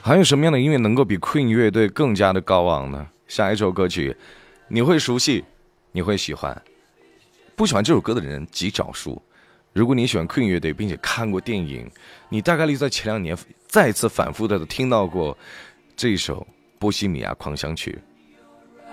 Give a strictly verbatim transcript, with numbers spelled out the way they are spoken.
还有什么样的音乐能够比 Queen 乐队更加的高昂呢？下一首歌曲你会熟悉，你会喜欢，不喜欢这首歌的人极少数。如果你喜欢 Queen 乐队并且看过电影，你大概率在前两年再次反复的听到过这一首《波西米亚狂想曲》。